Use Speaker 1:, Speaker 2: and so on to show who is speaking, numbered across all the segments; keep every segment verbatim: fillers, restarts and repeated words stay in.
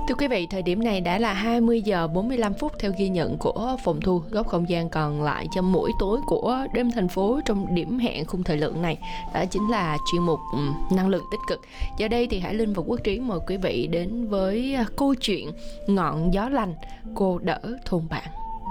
Speaker 1: Thưa quý vị, thời điểm này đã là hai mươi giờ bốn mươi lăm phút theo ghi nhận của phòng thu. Góc không gian còn lại cho mỗi tối của đêm thành phố trong điểm hẹn khung thời lượng này đó chính là chuyên mục um, năng lượng tích cực. Giờ đây thì Hải Linh và Quốc Trí mời quý vị đến với câu chuyện Ngọn gió lành, cô đỡ thôn bản.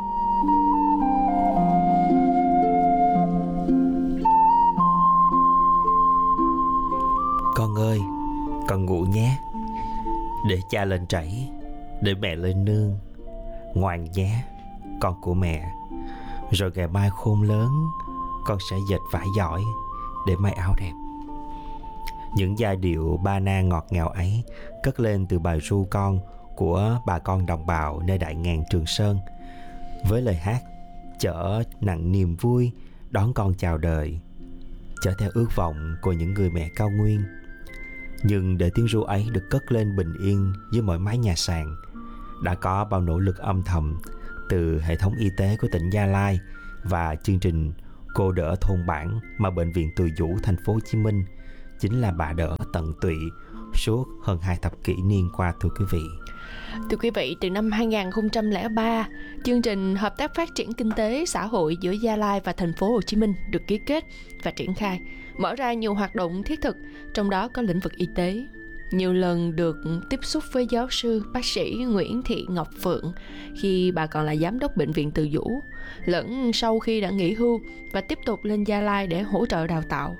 Speaker 2: Con ơi, con ngủ nhé. Để cha lên trẩy, để mẹ lên nương. Ngoan nhé, con của mẹ. Rồi ngày mai khôn lớn, con sẽ dệt vải giỏi để may áo đẹp. Những giai điệu ba na ngọt ngào ấy cất lên từ bài ru con của bà con đồng bào nơi đại ngàn Trường Sơn, với lời hát chở nặng niềm vui đón con chào đời, chở theo ước vọng của những người mẹ cao nguyên. Nhưng để tiếng ru ấy được cất lên bình yên dưới mọi mái nhà sàn, đã có bao nỗ lực âm thầm từ hệ thống y tế của tỉnh Gia Lai và chương trình Cô đỡ thôn bản mà Bệnh viện Từ Dũ thành phố Hồ Chí Minh chính là bà đỡ tận tụy suốt hơn hai thập kỷ niên qua, thưa quý vị.
Speaker 1: Thưa quý vị, từ năm hai không không ba, chương trình hợp tác phát triển kinh tế xã hội giữa Gia Lai và thành phố Hồ Chí Minh được ký kết và triển khai, mở ra nhiều hoạt động thiết thực, trong đó có lĩnh vực y tế. Nhiều lần được tiếp xúc với giáo sư bác sĩ Nguyễn Thị Ngọc Phượng khi bà còn là giám đốc bệnh viện Từ Dũ, lẫn sau khi đã nghỉ hưu và tiếp tục lên Gia Lai để hỗ trợ đào tạo.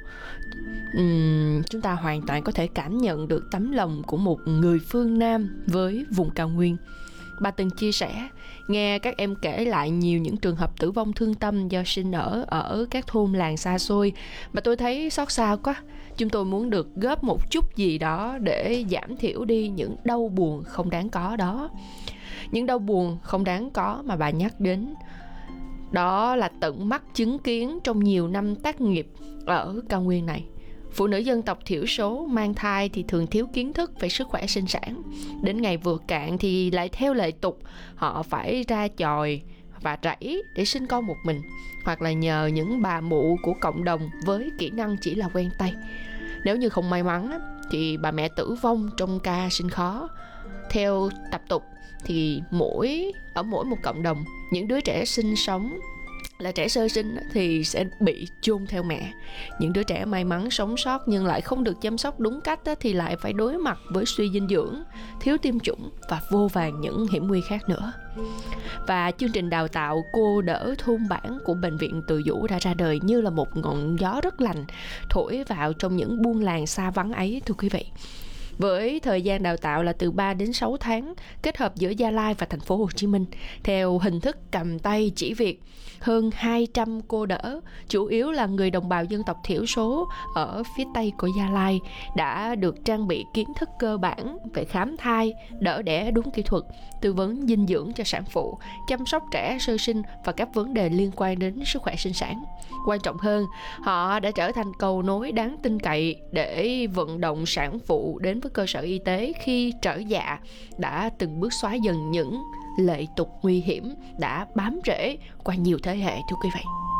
Speaker 1: Uhm, chúng ta hoàn toàn có thể cảm nhận được tấm lòng của một người phương Nam với vùng cao nguyên. Bà từng chia sẻ, nghe các em kể lại nhiều những trường hợp tử vong thương tâm do sinh nở ở các thôn làng xa xôi, mà tôi thấy xót xa quá. Chúng tôi muốn được góp một chút gì đó để giảm thiểu đi những đau buồn không đáng có đó. Những đau buồn không đáng có mà bà nhắc đến, đó là tận mắt chứng kiến trong nhiều năm tác nghiệp ở cao nguyên này. Phụ nữ dân tộc thiểu số mang thai thì thường thiếu kiến thức về sức khỏe sinh sản. Đến ngày vừa cạn thì lại theo lệ tục, họ phải ra chòi và rẫy để sinh con một mình, hoặc là nhờ những bà mụ của cộng đồng với kỹ năng chỉ là quen tay. Nếu như không may mắn thì bà mẹ tử vong trong ca sinh khó. Theo tập tục thì mỗi ở mỗi một cộng đồng, những đứa trẻ sinh sống là trẻ sơ sinh thì sẽ bị chôn theo mẹ. Những đứa trẻ may mắn sống sót nhưng lại không được chăm sóc đúng cách thì lại phải đối mặt với suy dinh dưỡng, thiếu tiêm chủng và vô vàn những hiểm nguy khác nữa. Và chương trình đào tạo cô đỡ thôn bản của Bệnh viện Từ Dũ đã ra đời như là một ngọn gió rất lành thổi vào trong những buôn làng xa vắng ấy, thưa quý vị. Với thời gian đào tạo là từ ba đến sáu tháng, kết hợp giữa Gia Lai và thành phố Hồ Chí Minh theo hình thức cầm tay chỉ việc. Hơn hai trăm cô đỡ, chủ yếu là người đồng bào dân tộc thiểu số ở phía Tây của Gia Lai, đã được trang bị kiến thức cơ bản về khám thai, đỡ đẻ đúng kỹ thuật, tư vấn dinh dưỡng cho sản phụ, chăm sóc trẻ sơ sinh và các vấn đề liên quan đến sức khỏe sinh sản. Quan trọng hơn, họ đã trở thành cầu nối đáng tin cậy để vận động sản phụ đến với cơ sở y tế khi trở dạ, đã từng bước xóa dần những lệ tục nguy hiểm đã bám rễ qua nhiều thế hệ, thưa quý vị.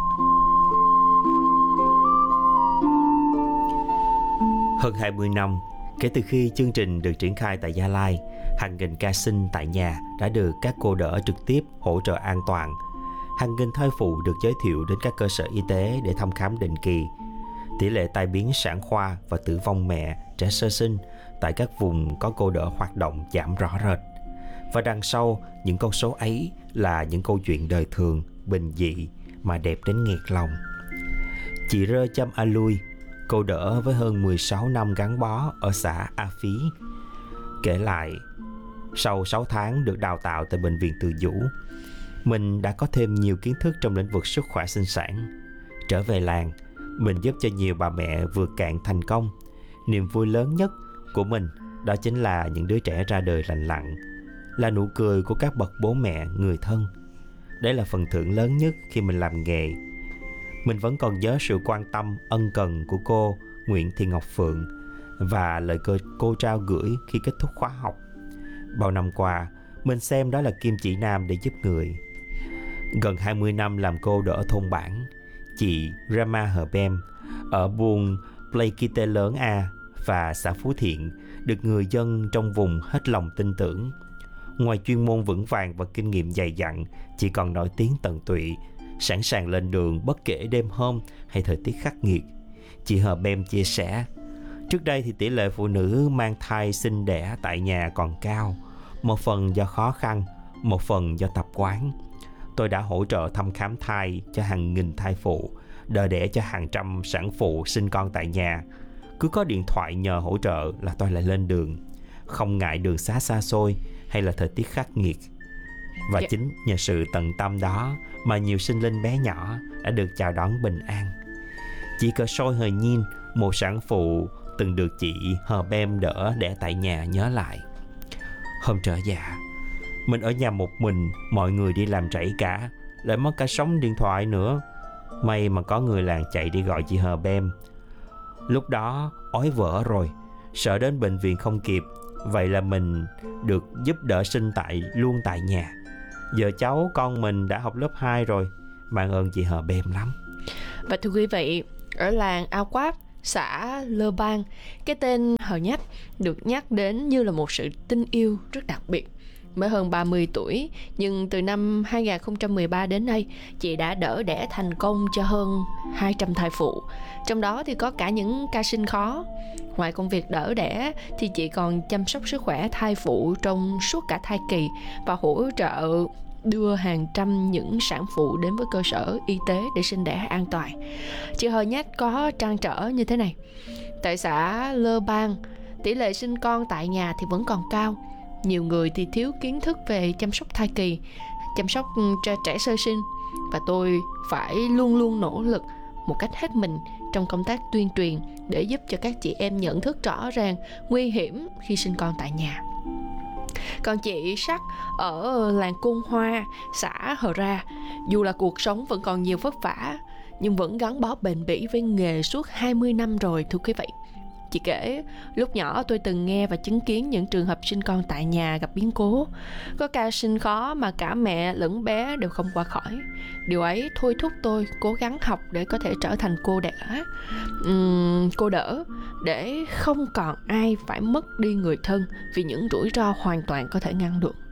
Speaker 2: Hơn hai mươi năm kể từ khi chương trình được triển khai tại Gia Lai, hàng nghìn ca sinh tại nhà đã được các cô đỡ trực tiếp hỗ trợ an toàn. Hàng nghìn thai phụ được giới thiệu đến các cơ sở y tế để thăm khám định kỳ. Tỷ lệ tai biến sản khoa và tử vong mẹ, trẻ sơ sinh tại các vùng có cô đỡ hoạt động giảm rõ rệt. Và đằng sau những con số ấy là những câu chuyện đời thường, bình dị mà đẹp đến nghẹt lòng. Chị Rơ Chăm A Lui, cô đỡ với hơn mười sáu năm gắn bó ở xã A Phí, kể lại, sau sáu tháng được đào tạo tại Bệnh viện Từ Dũ, mình đã có thêm nhiều kiến thức trong lĩnh vực sức khỏe sinh sản. Trở về làng, mình giúp cho nhiều bà mẹ vượt cạn thành công. Niềm vui lớn nhất của mình đó chính là những đứa trẻ ra đời lành lặn, là nụ cười của các bậc bố mẹ, người thân. Đấy là phần thưởng lớn nhất khi mình làm nghề. Mình vẫn còn nhớ sự quan tâm, ân cần của cô Nguyễn Thị Ngọc Phượng và lời cô, cô trao gửi khi kết thúc khóa học. Bao năm qua, mình xem đó là kim chỉ nam để giúp người. Gần hai mươi năm làm cô đỡ thôn bản, chị Rama Hờ Bem ở buôn Pleikite Lớn A và xã Phú Thiện được người dân trong vùng hết lòng tin tưởng. Ngoài chuyên môn vững vàng và kinh nghiệm dày dặn, chị còn nổi tiếng tận tụy, sẵn sàng lên đường bất kể đêm hôm hay thời tiết khắc nghiệt. Chị Hờ Bem chia sẻ, trước đây thì tỷ lệ phụ nữ mang thai sinh đẻ tại nhà còn cao, một phần do khó khăn, một phần do tập quán. Tôi đã hỗ trợ thăm khám thai cho hàng nghìn thai phụ, đỡ đẻ cho hàng trăm sản phụ sinh con tại nhà. Cứ có điện thoại nhờ hỗ trợ là tôi lại lên đường, không ngại đường xá xa xôi hay là thời tiết khắc nghiệt. Và yeah. chính nhờ sự tận tâm đó mà nhiều sinh linh bé nhỏ đã được chào đón bình an. Chị Cờ Sôi Hờ Nhiên, một sản phụ từng được chị Hờ Bem đỡ đẻ tại nhà nhớ lại. Hôm trở dạ, mình ở nhà một mình, mọi người đi làm rẫy cả, lại mất cả sóng điện thoại nữa. May mà có người làng chạy đi gọi chị Hờ Bem. Lúc đó ói vỡ rồi, sợ đến bệnh viện không kịp. Vậy là mình được giúp đỡ sinh tại luôn tại nhà. Giờ cháu con mình đã học lớp hai rồi. Mang ơn chị Hờ Bem lắm.
Speaker 1: Và thưa quý vị, ở làng Ao Quáp, xã Lơ Bang, cái tên Hờ Nhách được nhắc đến như là một sự tin yêu rất đặc biệt. Mới hơn ba mươi tuổi, nhưng từ năm hai không một ba đến nay, chị đã đỡ đẻ thành công cho hơn hai trăm thai phụ. Trong đó thì có cả những ca sinh khó. Ngoài công việc đỡ đẻ thì chị còn chăm sóc sức khỏe thai phụ trong suốt cả thai kỳ và hỗ trợ đưa hàng trăm những sản phụ đến với cơ sở y tế để sinh đẻ an toàn. Chị Hờ Nhách có trăn trở như thế này. Tại xã Lơ Bang, tỷ lệ sinh con tại nhà thì vẫn còn cao. Nhiều người thì thiếu kiến thức về chăm sóc thai kỳ, chăm sóc cho trẻ sơ sinh. Và tôi phải luôn luôn nỗ lực một cách hết mình trong công tác tuyên truyền để giúp cho các chị em nhận thức rõ ràng nguy hiểm khi sinh con tại nhà. Còn chị Sắc ở làng Côn Hoa, xã Hờ Ra, dù là cuộc sống vẫn còn nhiều vất vả, nhưng vẫn gắn bó bền bỉ với nghề suốt hai mươi năm rồi, thưa quý vị. Chị kể, lúc nhỏ tôi từng nghe và chứng kiến những trường hợp sinh con tại nhà gặp biến cố. Có ca sinh khó mà cả mẹ lẫn bé đều không qua khỏi. Điều ấy thôi thúc tôi cố gắng học để có thể trở thành cô đẻ, uhm, cô đỡ, để không còn ai phải mất đi người thân vì những rủi ro hoàn toàn có thể ngăn được.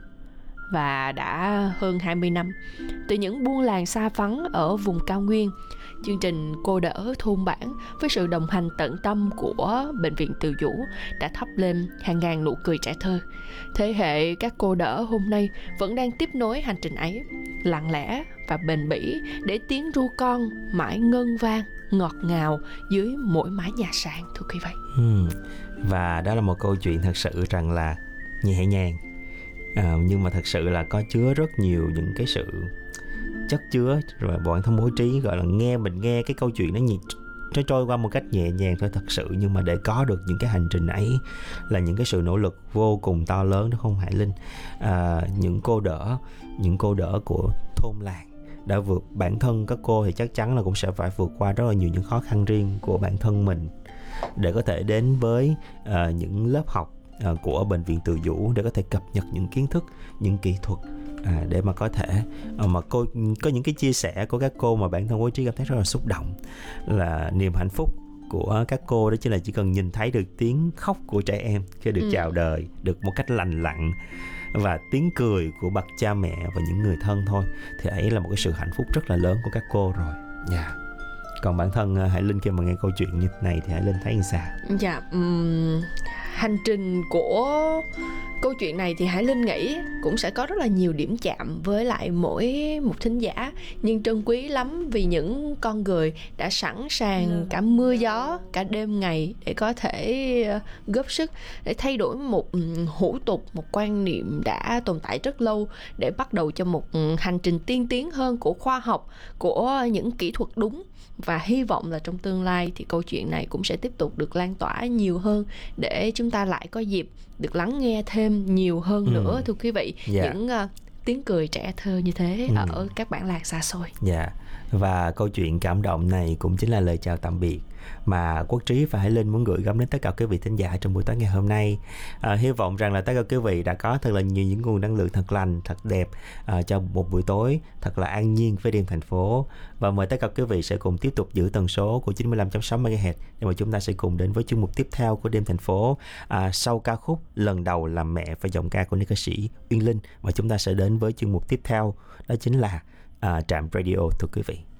Speaker 1: Và đã hơn hai mươi năm, từ những buôn làng xa vắng ở vùng cao nguyên, chương trình Cô Đỡ thôn bản với sự đồng hành tận tâm của Bệnh viện Từ Dũ đã thắp lên hàng ngàn nụ cười trẻ thơ. Thế hệ các cô đỡ hôm nay vẫn đang tiếp nối hành trình ấy, lặng lẽ và bền bỉ để tiếng ru con mãi ngân vang, ngọt ngào dưới mỗi mái nhà sàn, thưa quý vị.
Speaker 2: Ừ. Và đó là một câu chuyện thật sự rằng là nhẹ nhàng, à, nhưng mà thật sự là có chứa rất nhiều những cái sự chất chứa, rồi bọn thân bố trí gọi là nghe mình nghe cái câu chuyện nó nhịp nó trôi qua một cách nhẹ nhàng thôi thật sự, nhưng mà để có được những cái hành trình ấy là những cái sự nỗ lực vô cùng to lớn đó không Hải Linh. À, những cô đỡ những cô đỡ của thôn làng đã vượt, bản thân các cô thì chắc chắn là cũng sẽ phải vượt qua rất là nhiều những khó khăn riêng của bản thân mình để có thể đến với uh, những lớp học uh, của Bệnh viện Từ Dũ để có thể cập nhật những kiến thức, những kỹ thuật À, để mà có thể à, mà cô có những cái chia sẻ của các cô mà bản thân bố trí cảm thấy rất là xúc động, là niềm hạnh phúc của các cô đó chính là chỉ cần nhìn thấy được tiếng khóc của trẻ em khi được ừ. chào đời được một cách lành lặn, và tiếng cười của bậc cha mẹ và những người thân thôi, thì ấy là một cái sự hạnh phúc rất là lớn của các cô rồi. Dạ. Yeah. Còn bản thân Hải Linh khi mà nghe câu chuyện như thế này thì Hải Linh thấy như sao?
Speaker 1: Dạ, um, hành trình của câu chuyện này thì Hải Linh nghĩ cũng sẽ có rất là nhiều điểm chạm với lại mỗi một thính giả, nhưng trân quý lắm vì những con người đã sẵn sàng cả mưa gió, cả đêm ngày để có thể góp sức để thay đổi một hủ tục, một quan niệm đã tồn tại rất lâu, để bắt đầu cho một hành trình tiên tiến hơn của khoa học, của những kỹ thuật đúng. Và hy vọng là trong tương lai thì câu chuyện này cũng sẽ tiếp tục được lan tỏa nhiều hơn để chúng ta lại có dịp được lắng nghe thêm nhiều hơn ừ. nữa, thưa quý vị. Yeah. Những uh, tiếng cười trẻ thơ như thế ừ. ở các bản làng xa xôi.
Speaker 2: Dạ. Yeah. Và câu chuyện cảm động này cũng chính là lời chào tạm biệt mà Quốc Trí và Hải Linh muốn gửi gắm đến tất cả quý vị thính giả trong buổi tối ngày hôm nay. À, hy vọng rằng là tất cả quý vị đã có thật là nhiều những nguồn năng lượng thật lành, thật đẹp à, cho một buổi tối thật là an nhiên với đêm thành phố. Và mời tất cả quý vị sẽ cùng tiếp tục giữ tần số của chín mươi lăm chấm sáu mê ga héc để mà chúng ta sẽ cùng đến với chuyên mục tiếp theo của đêm thành phố, à, sau ca khúc Lần Đầu Làm Mẹ và giọng ca của nữ ca sĩ Uyên Linh. Và chúng ta sẽ đến với chuyên mục tiếp theo, đó chính là à, Trạm Radio, thưa quý vị.